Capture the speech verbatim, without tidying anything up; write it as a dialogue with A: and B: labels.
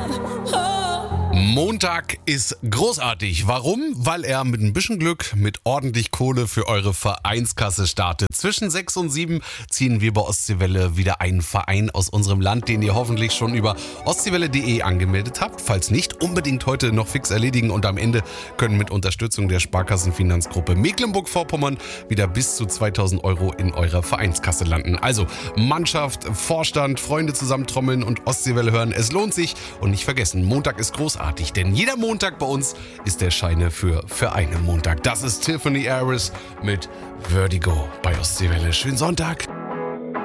A: Montag ist großartig. Warum? Weil er mit ein bisschen Glück, mit ordentlich Kohle für eure Vereinskasse startet. Zwischen sechs und sieben ziehen wir bei Ostseewelle wieder einen Verein aus unserem Land, den ihr hoffentlich schon über ostseewelle punkt de angemeldet habt. Falls nicht, unbedingt heute noch fix erledigen und am Ende können mit Unterstützung der Sparkassenfinanzgruppe Mecklenburg-Vorpommern wieder bis zu zweitausend Euro in eurer Vereinskasse landen. Also Mannschaft, Vorstand, Freunde zusammentrommeln und Ostseewelle hören. Es lohnt sich und nicht vergessen, Montag ist großartig, denn jeder Montag bei uns ist der Scheine für Vereine Montag. Das ist Tiffany Harris mit Vertigo bei Ostseewelle. Schönen Sonntag.